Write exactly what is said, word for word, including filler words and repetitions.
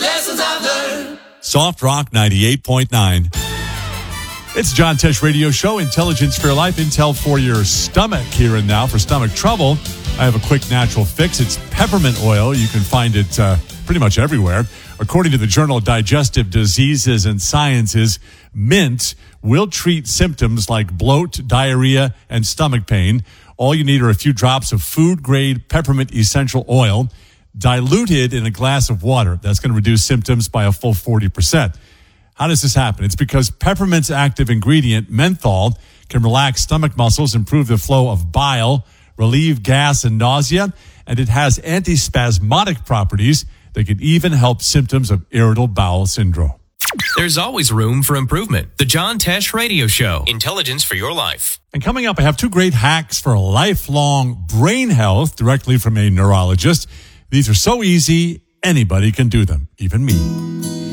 lessons I've learned. Soft Rock ninety-eight point nine. It's John Tesh Radio Show, Intelligence for Your Life, Intel for your stomach here and now. For stomach trouble, I have a quick natural fix. It's peppermint oil. You can find it uh, pretty much everywhere. According to the Journal of Digestive Diseases and Sciences, mint will treat symptoms like bloat, diarrhea, and stomach pain. All you need are a few drops of food-grade peppermint essential oil diluted in a glass of water. That's going to reduce symptoms by a full forty percent. How does this happen? It's because peppermint's active ingredient, menthol, can relax stomach muscles, improve the flow of bile, relieve gas and nausea, and it has antispasmodic properties that can even help symptoms of irritable bowel syndrome. There's always room for improvement. The John Tesh Radio Show, Intelligence for Your Life. And coming up, I have two great hacks for lifelong brain health directly from a neurologist. These are so easy, anybody can do them, even me.